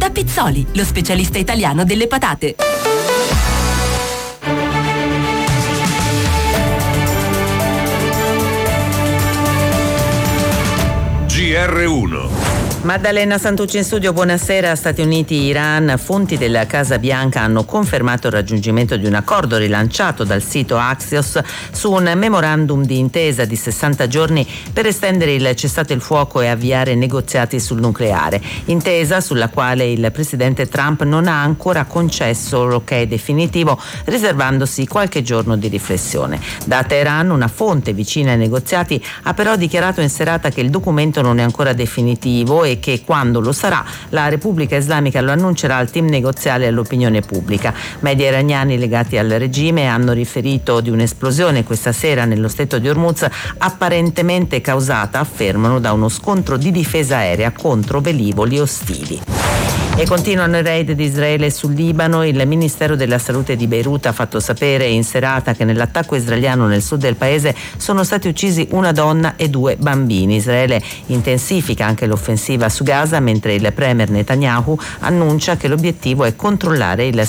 Da Pizzoli, lo specialista italiano delle patate. GR1. Maddalena Santucci in studio, buonasera. Stati Uniti, Iran, fonti della Casa Bianca hanno confermato il raggiungimento di un accordo rilanciato dal sito Axios su un memorandum di intesa di 60 giorni per estendere il cessate il fuoco e avviare negoziati sul nucleare. Intesa sulla quale il presidente Trump non ha ancora concesso l'ok definitivo, riservandosi qualche giorno di riflessione. Da Teheran, una fonte vicina ai negoziati ha però dichiarato in serata che il documento non è ancora definitivo e che quando lo sarà la Repubblica Islamica lo annuncerà al team negoziale e all'opinione pubblica. Media iraniani legati al regime hanno riferito di un'esplosione questa sera nello stretto di Hormuz, apparentemente causata, affermano, da uno scontro di difesa aerea contro velivoli ostili. E continuano i raid di Israele sul Libano. Il Ministero della Salute di Beirut ha fatto sapere in serata che nell'attacco israeliano nel sud del paese sono stati uccisi una donna e 2 bambini. Israele intensifica anche l'offensiva su Gaza, mentre il premier Netanyahu annuncia che l'obiettivo è controllare il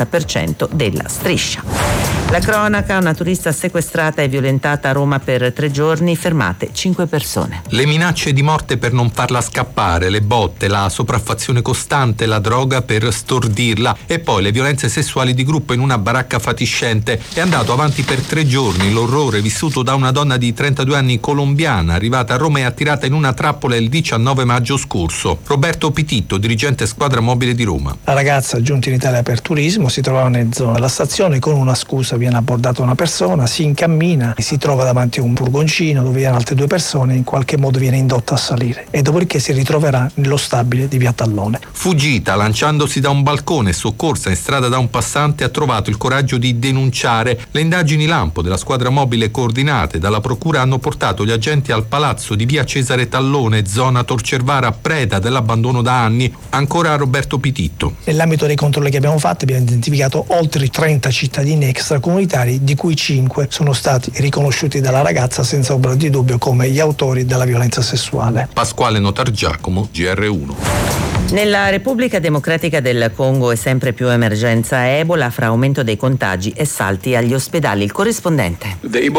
70% della striscia. La cronaca: una turista sequestrata e violentata a Roma per 3 giorni, fermate 5 persone. Le minacce di morte per non farla scappare, le botte, la sopraffazione costante, la droga per stordirla e poi le violenze sessuali di gruppo in una baracca fatiscente. È andato avanti per 3 giorni l'orrore vissuto da una donna di 32 anni colombiana, arrivata a Roma e attirata in una trappola il 19 maggio scorso. Roberto Pititto, dirigente squadra mobile di Roma. La ragazza, giunta in Italia per turismo, si trovava in zona della stazione. Con una scusa viene abbordata una persona, si incammina e si trova davanti a un furgoncino dove viene altre 2 persone, in qualche modo viene indotta a salire e dopodiché si ritroverà nello stabile di via Tallone. Fuggita, lanciandosi da un balcone e soccorsa in strada da un passante, ha trovato il coraggio di denunciare. Le indagini lampo della squadra mobile coordinate dalla procura hanno portato gli agenti al palazzo di via Cesare Tallone, zona Tor Cervara, preda dell'abbandono da anni. Ancora Roberto Pititto. Nell'ambito dei controlli che abbiamo fatto abbiamo identificato oltre 30 cittadini extracomunitari, di cui 5 sono stati riconosciuti dalla ragazza senza ombra di dubbio come gli autori della violenza sessuale. Pasquale Notargiacomo, GR1. Nella Repubblica Democratica del Congo è sempre più emergenza Ebola, fra aumento dei contagi e salti agli ospedali. Il corrispondente.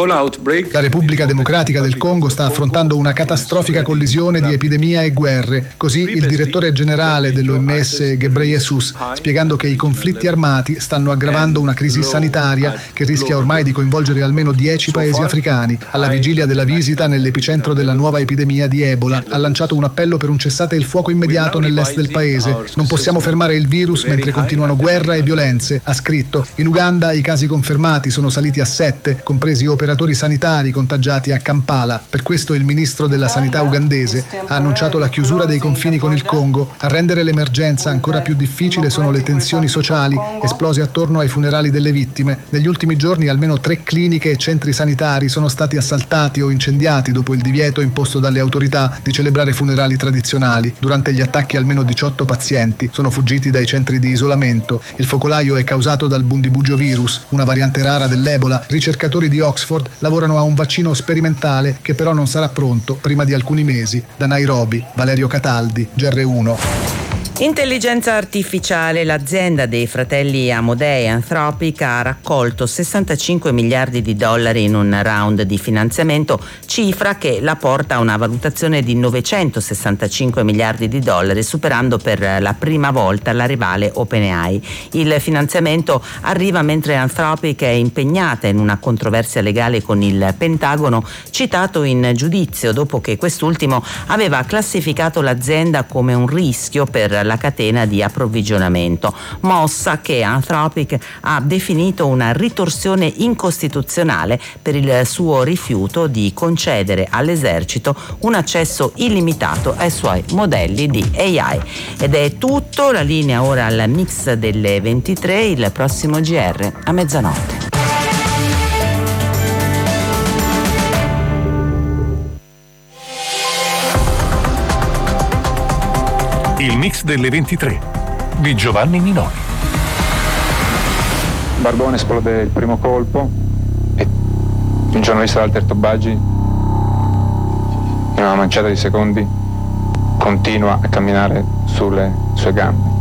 La Repubblica Democratica del Congo sta affrontando una catastrofica collisione di epidemia e guerre. Così il direttore generale dell'OMS Ghebreyesus, spiegando che i conflitti armati stanno aggravando una crisi sanitaria che rischia ormai di coinvolgere almeno 10 paesi africani. Alla vigilia della visita nell'epicentro della nuova epidemia di Ebola, ha lanciato un appello per un cessate il fuoco immediato nell'est del paese. Non possiamo fermare il virus mentre continuano guerra e violenze, ha scritto. In Uganda i casi confermati sono saliti a 7, compresi operatori sanitari contagiati a Kampala. Per questo il ministro della sanità ugandese ha annunciato la chiusura dei confini con il Congo. A rendere l'emergenza ancora più difficile sono le tensioni sociali esplose attorno ai funerali delle vittime. Negli ultimi giorni almeno 3 cliniche e centri sanitari sono stati assaltati o incendiati dopo il divieto imposto dalle autorità di celebrare funerali tradizionali. Durante gli attacchi almeno 18 pazienti sono fuggiti dai centri di isolamento. Il focolaio è causato dal bundibugyo virus, una variante rara dell'Ebola. Ricercatori di Oxford lavorano a un vaccino sperimentale che però non sarà pronto prima di alcuni mesi. Da Nairobi, Valerio Cataldi, GR1. Intelligenza artificiale. L'azienda dei fratelli Amodei Anthropic ha raccolto 65 miliardi di dollari in un round di finanziamento, cifra che la porta a una valutazione di 965 miliardi di dollari, superando per la prima volta la rivale OpenAI. Il finanziamento arriva mentre Anthropic è impegnata in una controversia legale con il Pentagono, citato in giudizio dopo che quest'ultimo aveva classificato l'azienda come un rischio per la catena di approvvigionamento, mossa che Anthropic ha definito una ritorsione incostituzionale per il suo rifiuto di concedere all'esercito un accesso illimitato ai suoi modelli di AI. Ed è tutto, la linea ora al mix delle 23, il prossimo GR a mezzanotte. Il mix delle 23 di Giovanni Minoni. Barbone esplode il primo colpo e il giornalista Walter Tobagi in una manciata di secondi continua a camminare sulle sue gambe.